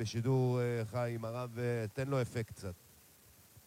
בשידור חי עם הרב, תן לו אפקט קצת.